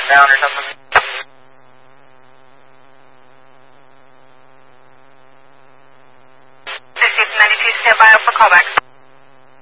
down or something. This is 92, stand by for callback.